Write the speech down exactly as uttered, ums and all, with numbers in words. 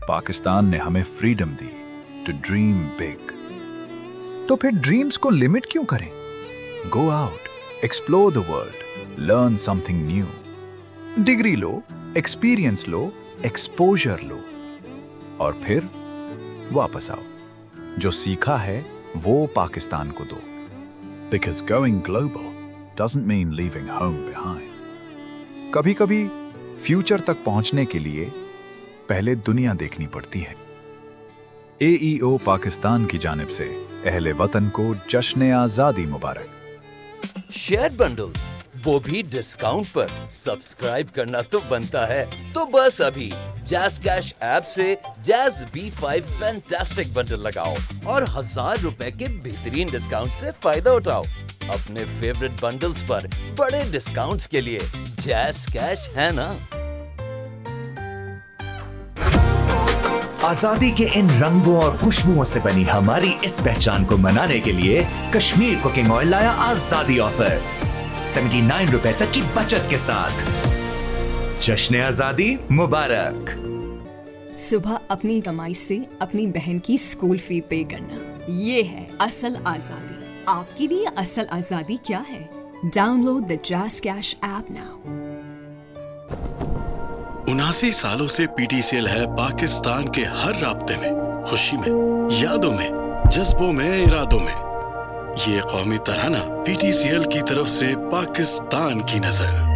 पाकिस्तान ने हमें freedom the to dream big. तो फिर ड्रीम्स को लिमिट क्यों करें? Go out, explore the world, learn something new. Degree low, experience low, exposure लो, और फिर वापस आओ। जो सीखा है वो पाकिस्तान को दो। Because going global doesn't mean leaving home behind. कभी कभी फ्यूचर तक पहुंचने के लिए पहले दुनिया देखनी पड़ती है। ए ई ओ पाकिस्तान की जानिब से अहले वतन को जश्न आजादी मुबारक। शेयर बंडल्स, वो भी डिस्काउंट पर। सब्सक्राइब करना तो बनता है, तो बस अभी जैज़ कैश ऐप से jazz B five fantastic bundle लगाओ और हजार रुपए के बेहतरीन डिस्काउंट से फायदा उठाओ। अपने फेवरेट बंडल्स पर बड़े डिस्काउंट्स के लिए जैज़ कैश है ना। आजादी के इन रंगों और खुशबुओं से बनी हमारी इस पहचान को मनाने के लिए कश्मीर कुकिंग ऑयल लाया आजादी ऑफर उन्यासी रुपए तक की बचत के साथ। जश्न आजादी मुबारक। सुबह अपनी कमाई से अपनी बहन की स्कूल फी पे करना, ये है असल आजादी। आपके लिए असल आजादी क्या है? Download the jazz cash app now. उनासी सालों से पी टी सी एल है पाकिस्तान के हर राब्ते में, खुशी में, यादों में, जज्बों में, इरादों में। ये कौमी तराना पी टी सी एल की तरफ से पाकिस्तान की नजर।